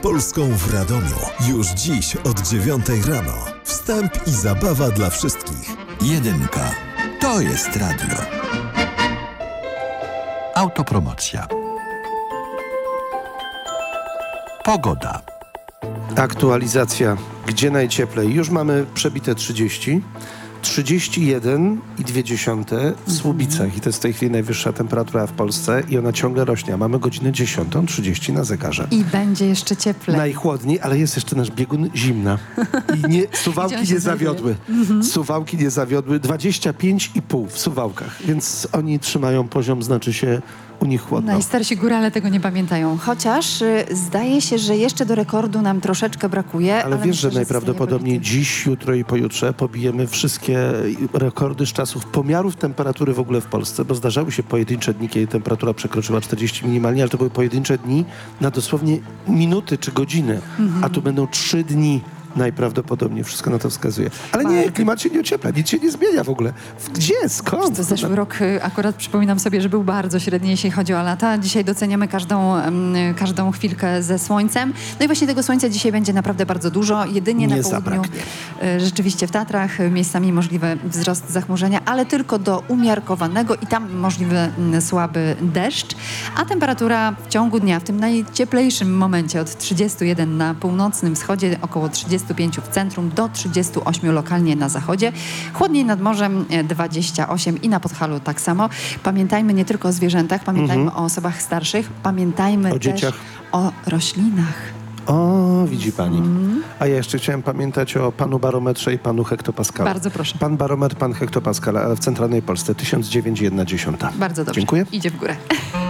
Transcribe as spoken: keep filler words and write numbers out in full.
Polską w Radomiu. Już dziś od dziewiątej rano. Wstęp i zabawa dla wszystkich. Jedynka. To jest radio. Autopromocja. Pogoda. Aktualizacja. Gdzie najcieplej? Już mamy przebite trzydzieści. trzydzieści jeden i dwie dziesiąte w Słubicach i to jest w tej chwili najwyższa temperatura w Polsce i ona ciągle rośnie. A mamy godzinę dziesiątą trzydzieści na zegarze. I będzie jeszcze cieplej. Najchłodniej, ale jest jeszcze nasz biegun zimna. I nie, Suwałki nie zawiodły. Mhm. Suwałki nie zawiodły. dwadzieścia pięć i pół w Suwałkach, więc oni trzymają poziom, znaczy się u nich chłodno. Najstarsi górale tego nie pamiętają. Chociaż y, zdaje się, że jeszcze do rekordu nam troszeczkę brakuje. Ale, ale wiesz, myślę, że najprawdopodobniej dziś, jutro i pojutrze pobijemy wszystkie rekordy z czasów pomiarów temperatury w ogóle w Polsce, bo zdarzały się pojedyncze dni, kiedy temperatura przekroczyła czterdzieści minimalnie, ale to były pojedyncze dni na dosłownie minuty czy godziny, mhm. a tu będą trzy dni. Najprawdopodobniej wszystko na to wskazuje. Ale nie, klimat się nie ociepla, nic się nie zmienia w ogóle. Gdzie? Skąd? To zeszły rok, akurat przypominam sobie, że był bardzo średni, jeśli chodzi o lata. Dzisiaj doceniamy każdą, każdą chwilkę ze słońcem. No i właśnie tego słońca dzisiaj będzie naprawdę bardzo dużo. Jedynie nie na południu, zabraknie. Rzeczywiście w Tatrach, miejscami możliwy wzrost zachmurzenia, ale tylko do umiarkowanego i tam możliwy słaby deszcz. A temperatura w ciągu dnia, w tym najcieplejszym momencie od trzydziestu jeden na północnym wschodzie, około trzydziestu pięciu w centrum, do trzydziestu ośmiu lokalnie na zachodzie. Chłodniej nad morzem dwadzieścia osiem i na Podhalu tak samo. Pamiętajmy nie tylko o zwierzętach, pamiętajmy mhm. o osobach starszych, pamiętajmy o też dzieciach. o roślinach. O, widzi pani. Mm. A ja jeszcze chciałem pamiętać o panu barometrze i panu hektopaskala. Bardzo proszę. Pan barometr, pan hektopaskal, ale w centralnej Polsce tysiąc dziewięćset jedna dziesiąta. Bardzo dobrze. Dziękuję. Idzie w górę.